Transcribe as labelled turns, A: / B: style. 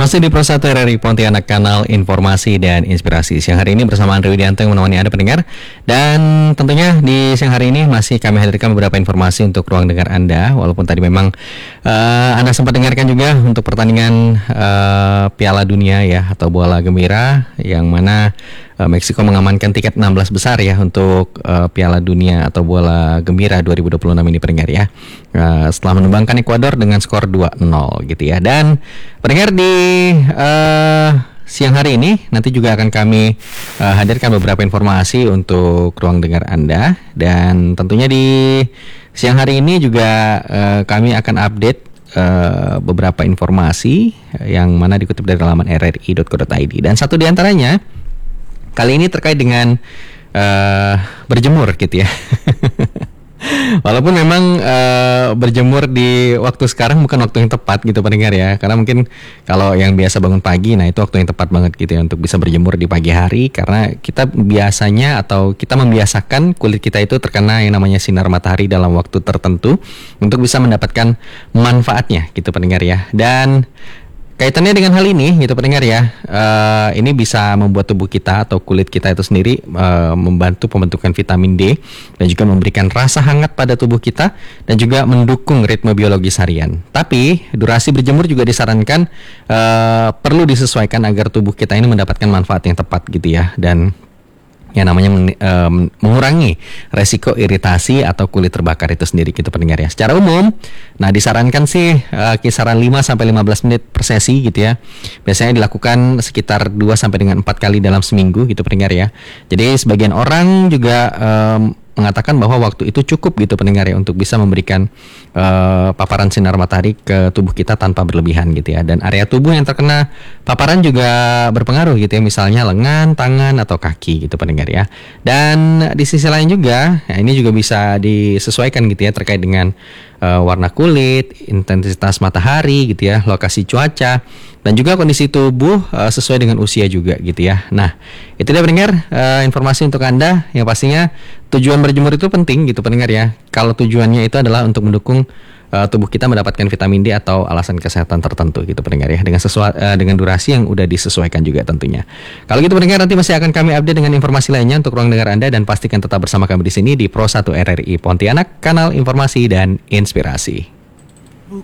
A: Masih di Pro 1 RRI Pontianak, kanal informasi dan inspirasi. Siang hari ini bersama Andri Widianto yang menemani Anda pendengar. Dan tentunya di siang hari ini masih kami hadirkan beberapa informasi untuk ruang dengar Anda. Walaupun tadi memang Anda sempat dengarkan juga untuk pertandingan Piala Dunia ya, atau bola gembira, yang mana Meksiko mengamankan tiket 16 besar ya untuk Piala Dunia atau bola gembira 2026 ini pendengar ya. Setelah menumbangkan Ekuador dengan skor 2-0 gitu ya. Dan pendengar di siang hari ini nanti juga akan kami hadirkan beberapa informasi untuk ruang dengar Anda. Dan tentunya di siang hari ini juga kami akan update beberapa informasi yang mana dikutip dari laman rri.co.id. Dan satu di antaranya kali ini terkait dengan berjemur gitu ya. Walaupun memang berjemur di waktu sekarang bukan waktu yang tepat gitu pendengar ya. Karena mungkin kalau yang biasa bangun pagi, nah itu waktu yang tepat banget gitu ya untuk bisa berjemur di pagi hari. Karena kita biasanya atau kita membiasakan kulit kita itu terkena yang namanya sinar matahari dalam waktu tertentu untuk bisa mendapatkan manfaatnya gitu pendengar ya. Dan kaitannya dengan hal ini gitu pendengar ya, ini bisa membuat tubuh kita atau kulit kita itu sendiri membantu pembentukan vitamin D dan juga memberikan rasa hangat pada tubuh kita dan juga mendukung ritme biologis harian. Tapi durasi berjemur juga disarankan perlu disesuaikan agar tubuh kita ini mendapatkan manfaat yang tepat gitu ya, dan yang namanya mengurangi resiko iritasi atau kulit terbakar itu sendiri gitu pendengar ya. Secara umum, nah disarankan sih kisaran 5-15 menit per sesi gitu ya. Biasanya dilakukan sekitar 2 sampai dengan 4 kali dalam seminggu gitu pendengar ya. Jadi sebagian orang juga mengatakan bahwa waktu itu cukup gitu pendengar ya untuk bisa memberikan paparan sinar matahari ke tubuh kita tanpa berlebihan gitu ya. Dan area tubuh yang terkena paparan juga berpengaruh gitu ya, misalnya lengan, tangan atau kaki gitu pendengar ya. Dan di sisi lain juga, ya ini juga bisa disesuaikan gitu ya terkait dengan warna kulit, intensitas matahari gitu ya, lokasi cuaca, dan juga kondisi tubuh sesuai dengan usia juga gitu ya. Nah, itu dia pendengar informasi untuk Anda yang pastinya tujuan berjemur itu penting gitu pendengar ya. Kalau tujuannya itu adalah untuk mendukung tubuh kita mendapatkan vitamin D atau alasan kesehatan tertentu gitu pendengar ya, dengan durasi yang udah disesuaikan juga tentunya. Kalau gitu pendengar, nanti masih akan kami update dengan informasi lainnya untuk ruang dengar Anda, dan pastikan tetap bersama kami di sini di Pro 1 RRI Pontianak, kanal informasi dan inspirasi.